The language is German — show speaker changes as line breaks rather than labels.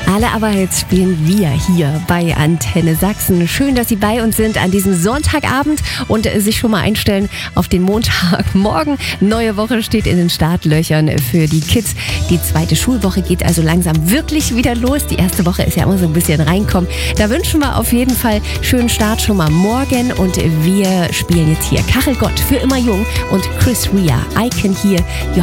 Alle aber jetzt spielen wir hier bei Antenne Sachsen. Schön, dass Sie bei uns sind an diesem Sonntagabend und sich schon mal einstellen auf den Montagmorgen. Neue Woche steht in den Startlöchern für die Kids. Die zweite Schulwoche geht also langsam wirklich wieder los. Die erste Woche ist ja immer so ein bisschen reinkommen. Da wünschen wir auf jeden Fall schönen Start schon mal morgen. Und wir spielen jetzt hier Kachel Gott für immer jung und Chris Rea, I Can Hear Your